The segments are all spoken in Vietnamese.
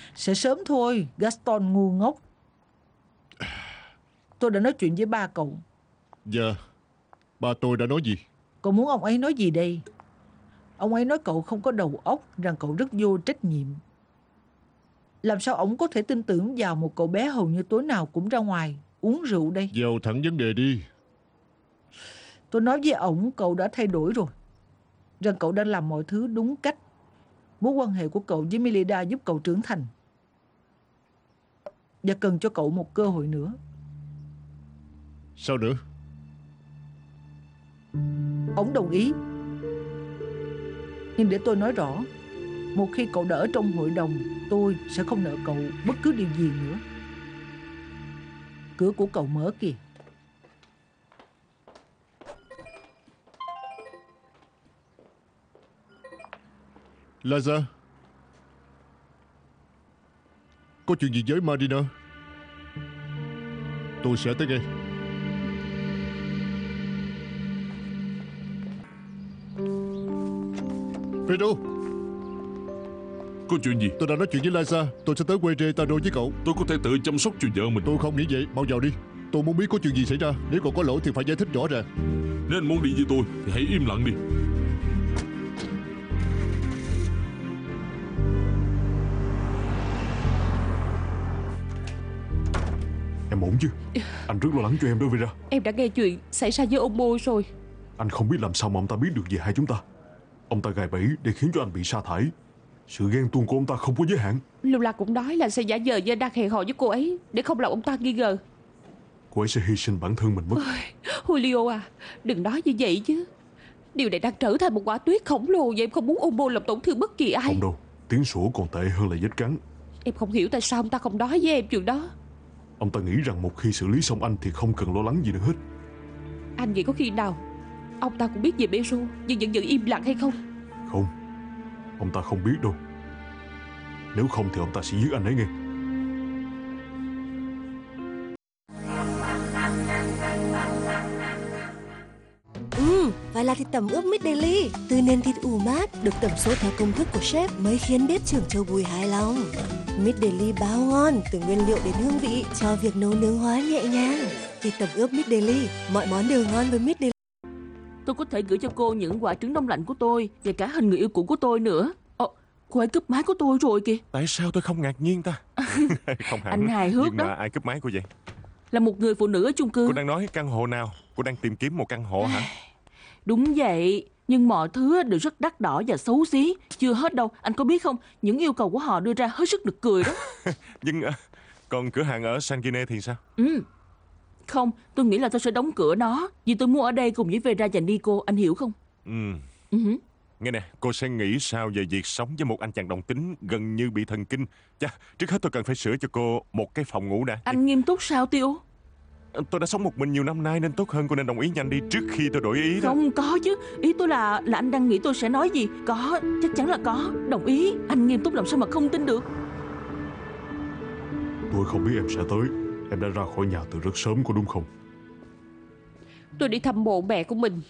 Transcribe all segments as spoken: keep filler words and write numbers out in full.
Sẽ sớm thôi, Gaston ngu ngốc. Tôi đã nói chuyện với ba cậu. Dạ, ba tôi đã nói gì? Cậu muốn ông ấy nói gì đây? Ông ấy nói cậu không có đầu óc, rằng cậu rất vô trách nhiệm. Làm sao ông có thể tin tưởng vào một cậu bé hầu như tối nào cũng ra ngoài uống rượu đây? Vào thẳng vấn đề đi. Tôi nói với ổng cậu đã thay đổi rồi, rằng cậu đang làm mọi thứ đúng cách. Mối quan hệ của cậu với Melinda giúp cậu trưởng thành, và cần cho cậu một cơ hội nữa. Sao nữa? Ổng đồng ý. Nhưng để tôi nói rõ, một khi cậu đã ở trong hội đồng, tôi sẽ không nợ cậu bất cứ điều gì nữa. Cửa của cậu mở kìa. Liza, có chuyện gì với Marina? Tôi sẽ tới ngay. Pedro, có chuyện gì? tôi đã nói chuyện với Liza. Tôi sẽ tới Querétaro với cậu. Tôi có thể tự chăm sóc cho vợ mình. Tôi không nghĩ vậy, mau vào đi. Tôi muốn biết có chuyện gì xảy ra. Nếu cậu có lỗi thì phải giải thích rõ ràng. Nếu anh muốn đi với tôi thì hãy im lặng đi. Em ổn chứ? Anh rất lo lắng cho em đó Vera. Em đã nghe chuyện xảy ra với ông Bô rồi. Anh không biết làm sao mà ông ta biết được về hai chúng ta. Ông ta gài bẫy để khiến cho anh bị sa thải. Sự ghen tuông của ông ta không có giới hạn. Lula cũng nói là sẽ giả vờ như đang hẹn hò với cô ấy để không làm ông ta nghi ngờ. Cô ấy sẽ hy sinh bản thân mình mất. Ôi, Julio à, đừng nói như vậy chứ. Điều này đang trở thành một quả tuyết khổng lồ, và em không muốn ông Bô làm tổn thương bất kỳ ai. Không đâu, tiếng sủa còn tệ hơn là vết cắn. Em không hiểu tại sao ông ta không nói với em chuyện đó. Ông ta nghĩ rằng một khi xử lý xong anh thì không cần lo lắng gì nữa hết. Anh nghĩ có khi nào ông ta cũng biết về Pedro nhưng vẫn giữ im lặng hay không? Không, ông ta không biết đâu. Nếu không thì ông ta sẽ giết anh ấy nghe. Ừ, và là thịt tẩm ướp Meat Daily. Từ nền thịt ủ mát, được tẩm sốt theo công thức của chef mới khiến bếp trưởng Châu Bùi hài lòng. Meat Daily bao ngon, từ nguyên liệu đến hương vị, cho việc nấu nướng hóa nhẹ nhàng. Thịt tẩm ướp Meat Daily, mọi món đều ngon với Meat Daily. Tôi có thể gửi cho cô những quả trứng đông lạnh của tôi và cả hình người yêu cũ của tôi nữa. Ồ, cô ấy cướp máy của tôi rồi kìa. Tại sao tôi không ngạc nhiên ta? Không hẳn. Anh hài hước nhưng đó. mà ai cướp máy cô vậy? Là một người phụ nữ ở chung cư. Cô đang nói căn hộ nào? Cô đang tìm kiếm một căn hộ hả? Đúng vậy, nhưng mọi thứ đều rất đắt đỏ và xấu xí. Chưa hết đâu, anh có biết không? Những yêu cầu của họ đưa ra hết sức nực cười đó. Nhưng uh, còn cửa hàng ở San Guiné thì sao? Ừ. Không, tôi nghĩ là tôi sẽ đóng cửa nó, vì tôi mua ở đây cùng với Vera và Nico, anh hiểu không? Ừ. Uh-huh. Nghe nè, cô sẽ nghĩ sao về việc sống với một anh chàng đồng tính gần như bị thần kinh? Chà, trước hết tôi cần phải sửa cho cô một cái phòng ngủ đã. Anh nghiêm túc sao Tiêu? Tôi đã sống một mình nhiều năm nay nên tốt hơn cô nên đồng ý nhanh đi trước khi tôi đổi ý đó. Không có chứ, ý tôi là là anh đang nghĩ tôi sẽ nói gì. Có, chắc chắn là có, đồng ý. Anh nghiêm túc làm sao mà không tin được. Tôi không biết em sẽ tới. Em đã ra khỏi nhà từ rất sớm có đúng không? Tôi đi thăm mộ mẹ của mình.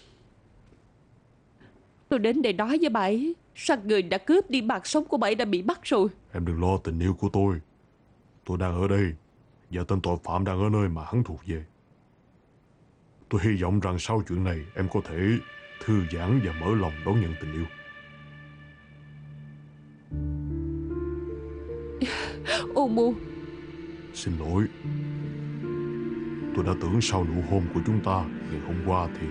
Tôi đến để nói với bà ấy rằng người đã cướp đi mạng sống của bà ấy đã bị bắt rồi. Em đừng lo tình yêu của tôi. Tôi đang ở đây, và tên tội phạm đang ở nơi mà hắn thuộc về. Tôi hy vọng rằng sau chuyện này em có thể thư giãn và mở lòng đón nhận tình yêu. Ô Mu, Xin lỗi. Tôi đã tưởng sau nụ hôn của chúng ta ngày hôm qua thì...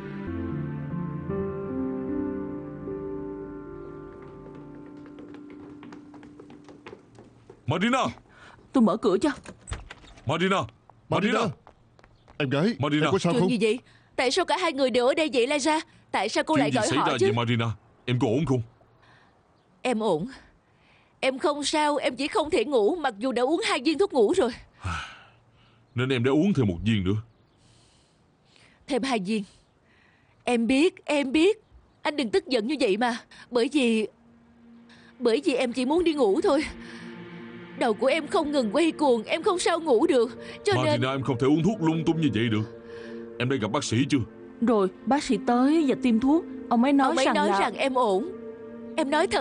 Marina! Tôi mở cửa cho. Marina! Marina! Em gái, Marina. em có sao Chuyện không? gì vậy? Tại sao cả hai người đều ở đây vậy Liza? Tại sao cô Chuyện lại gì gọi xảy họ ra chứ? vậy Marina? Em có ổn không? Em ổn. Em không sao, em chỉ không thể ngủ mặc dù đã uống hai viên thuốc ngủ rồi. Nên em đã uống thêm một viên nữa. Thêm hai viên. Em biết, em biết. Anh đừng tức giận như vậy mà. Bởi vì... Bởi vì em chỉ muốn đi ngủ thôi. Đầu của em không ngừng quay cuồng, em không sao ngủ được. Cho Marina, nên... em không thể uống thuốc lung tung như vậy được. Em đã gặp bác sĩ chưa? Rồi bác sĩ tới và tiêm thuốc. Ông ấy nói Ông ấy rằng nói là... rằng em ổn. Em nói thật.